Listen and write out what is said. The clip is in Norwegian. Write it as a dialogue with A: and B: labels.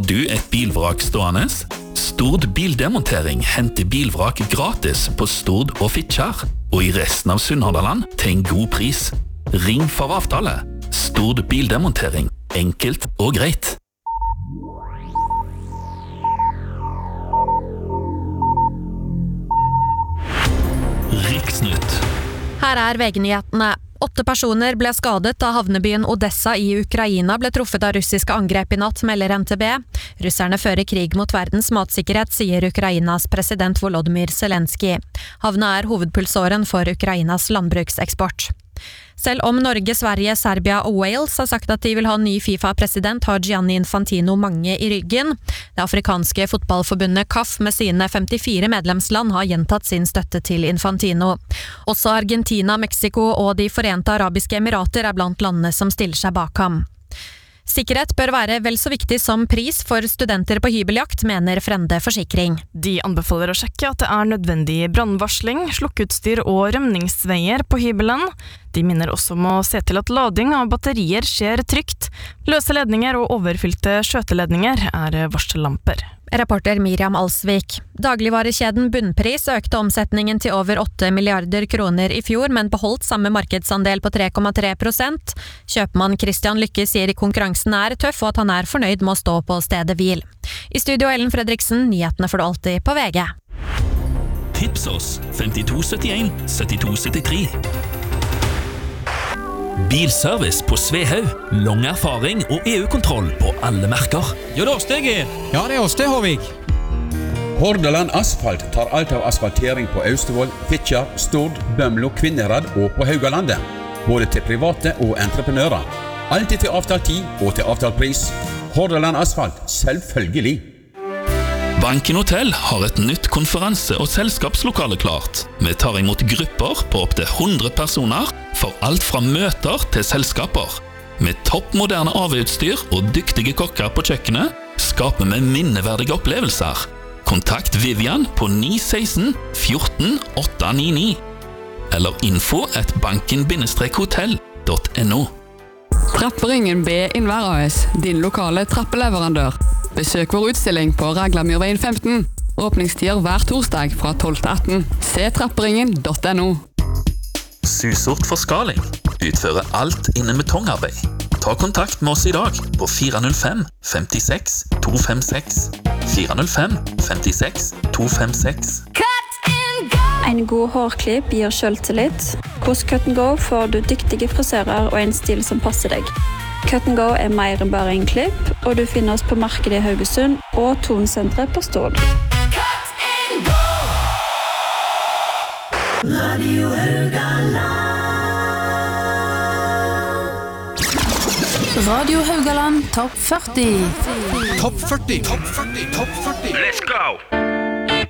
A: du et bilvrak stående? Stord Bildemontering henter bilvrak gratis på Stord og Fitjar, og i resten av Sunnhordland til en god pris. Ring for avtale. Stord Bildemontering. Enkelt og greit. Riksnytt.
B: Her VG-nyhetene. 8 personer ble skadet da havnebyen Odessa i Ukraina ble truffet av russiske angrep i natt, melder NTB. Russerne fører krig mot verdens matsikkerhet, sier Ukrainas president Volodymyr Zelensky. Havna hovedpulsåren for Ukrainas landbrukseksport. Selv om Norge, Sverige, Serbia og Wales har sagt at de vil ha ny FIFA-president, har Gianni Infantino mange i ryggen. Det afrikanske fotballforbundet CAF med sine 54 medlemsland har gjentatt sin støtte til Infantino. Også Argentina, Mexico og de Forente Arabiske Emirater er blant landene som stiller seg bak ham. Sikkerhet bør være vel så viktig som pris for studenter på hybeljakt, mener Frende Forsikring.
C: De anbefaler å sjekke at det er nødvendig brannvarsling, slukkeutstyr og rømningsveier på hybelen. De minner også om å se til at lading av batterier skjer trygt. Løse ledninger og overfylte skjøteledninger er varsellamper.
B: Reporter Miriam Alsvik. Dagligvarekjeden Bunnpris økte omsetningen til over 8 milliarder kroner i fjor, men beholdt samme markedsandel på 3,3%. Kjøpmann Christian Lykke sier konkurransen er tøff, og at han er fornøyd med å stå på stedet hvil. I studio Ellen Fredriksen, nyhetene får du alltid på VG.
A: Tips oss 5271 7273. Bilservice på Svehaug. Lang erfaring og EU-kontroll på alle merker.
D: Ja, det er oss det, Geir. Ja, det er oss det, Håvig.
E: Hordaland Asfalt tar alt av asfaltering på Austevoll, Fitjar, Stord, Bømlo, Kvinnherad og på Haugalandet. Både til private og entreprenører. Alltid til avtalt tid og til avtalt pris. Hordaland Asfalt, selvfølgelig.
A: Banken Hotel har et nytt konferanse- og selskapslokale klart. Vi tar imot grupper på opp til 100 personer for alt fra møter til selskaper. Med toppmoderne AV-utstyr og dyktige kokker på kjøkkenet skaper vi minneverdige opplevelser. Kontakt Vivian på 916 14 899 eller info@banken-hotell.no.
F: Trapperingen B Innvær AS, din lokale trappeleverandør. Besøk vår utstilling på Raglamyrveien 15. Åpningstider hver torsdag fra 12 til 18. Se trapperingen.no.
A: Susort Forskaling utfører alt innen betongarbeid. Ta kontakt med oss i dag på 405 56 256. 405 56 256.
G: En god hårklipp gir selvtillit. Hos Cut & Go får du dyktige frisører og en stil som passer deg. Cut & Go er mer enn bare en klipp, og du finner oss på markedet i Haugesund og Tonsenteret på Stord.
H: Radio Haugaland. Radio Haugaland Topp 40.
D: Topp 40. Topp 40. Topp 40.
A: Let's go!